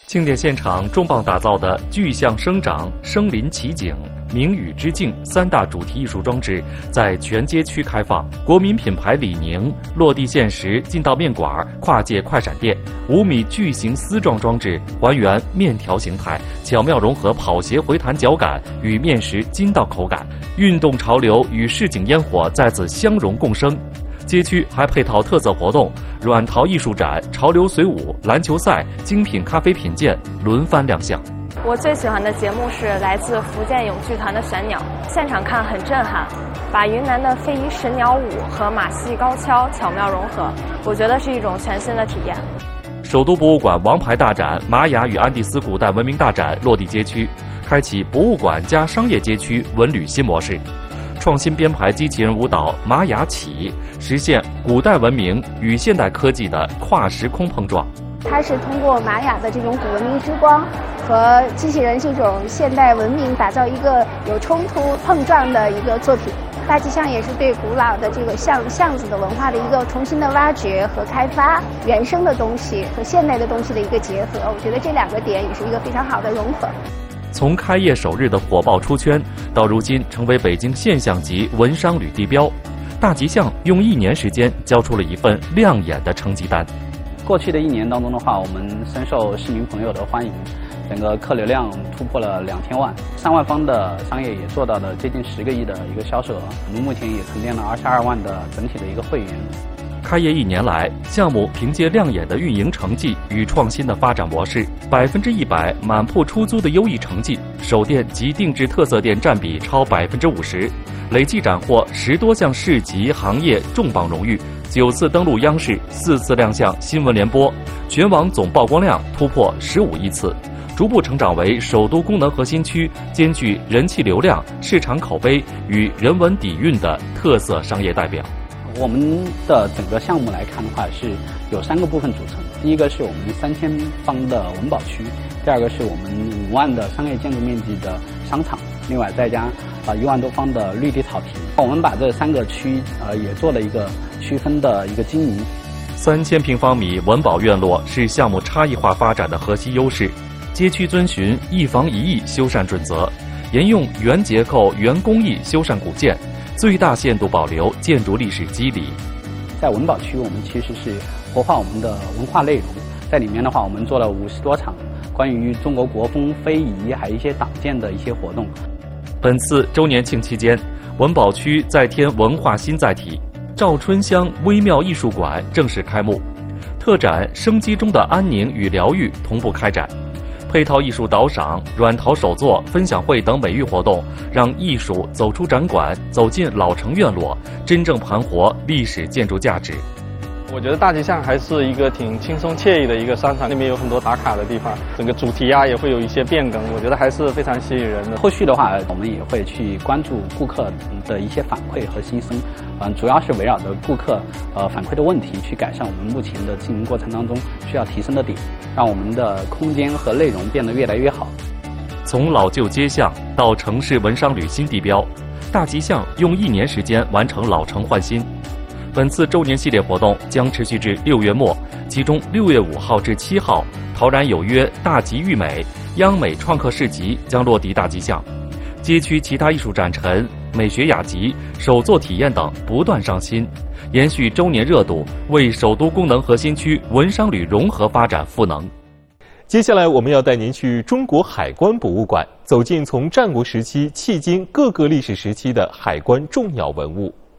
庆典现场重磅打造的巨象生长、生林奇景、明雨之境3大主题艺术装置在全街区开放。国民品牌李宁落地限时劲道面馆跨界快闪店，5米巨型丝状装置还原面条形态，巧妙融合跑鞋回弹脚感与面食筋道口感，运动潮流与市井烟火在此相融共生。街区还配套特色活动，软陶艺术展、潮流随舞、篮球赛、精品咖啡品鉴轮番亮相。 我最喜欢的节目是来自福建咏剧团的神鸟，现场看很震撼，把云南的非遗神鸟舞和马戏高跷巧妙融合，我觉得是一种全新的体验。 首都博物馆王牌大展玛雅与安第斯古代文明大展落地街区，开启博物馆加商业街区文旅新模式。创新编排机器人舞蹈玛雅起，实现古代文明与现代科技的跨时空碰撞。 它是通过玛雅的这种古文明之光和机器人这种现代文明，打造一个有冲突碰撞的一个作品。大吉象也是对古老的这个巷子的文化的一个重新的挖掘和开发，原生的东西和现代的东西的一个结合。我觉得这2个点也是一个非常好的融合。 从开业首日的火爆出圈，到如今成为北京现象级文商旅地标，大吉象用1年时间交出了一份亮眼的成绩单。 过去的1年当中的话，我们深受市民朋友的欢迎，整个客流量突破了2000万，3万方的商业也做到了接近10个亿的一个销售额。我们目前也沉淀了22万的整体的一个会员。 开业1年来，项目凭借亮眼的运营成绩与创新的发展模式，100%满铺出租的优异成绩，首店及定制特色店占比超50%，累计斩获10多项市级行业重磅荣誉，9次登陆央视，4次亮相新闻联播，全网总曝光量突破15亿次，逐步成长为首都功能核心区兼具人气流量、市场口碑与人文底蕴的特色商业代表。 我们的整个项目来看的话，是有3个部分组成。第一个是我们3000方的文保区，第2个是我们5万的商业建筑面积的商场，另外再加1万多方的绿地草坪。我们把这3个区也做了一个区分的一个经营。 3000平方米文保院落是项目差异化发展的核心优势。街区遵循一房一艺修缮准则，沿用原结构、原工艺修缮古建，最大限度保留建筑历史肌理。 在文保区，我们其实是活化我们的文化内容，在里面的话，我们做了50多场关于中国国风、非遗还有一些党建的一些活动。 本次周年庆期间，文保区再添文化新载体，赵春香微妙艺术馆正式开幕，特展生机中的安宁与疗愈同步开展。配套艺术导赏、软陶手作、分享会等美育活动，让艺术走出展馆，走进老城院落，真正盘活历史建筑价值。 我觉得大吉象还是一个挺轻松惬意的一个商场，里面有很多打卡的地方，整个主题也会有一些变更，我觉得还是非常吸引人的。 后续的话，我们也会去关注顾客的一些反馈和心声，主要是围绕着顾客反馈的问题去改善我们目前的经营过程当中需要提升的点，让我们的空间和内容变得越来越好。 从老旧街巷到城市文商旅新地标，大吉象用1年时间完成老城焕新。本次周年系列活动将持续至6月末，其中6月5号至7号，陶然有约、大吉育美、央美创客市集将落地大吉象，街区其他艺术展陈、美学雅集、手作体验等不断上新，延续周年热度，为首都功能核心区文商旅融合发展赋能。 接下来我们要带您去中国海关博物馆，走进从战国时期迄今各个历史时期的海关重要文物。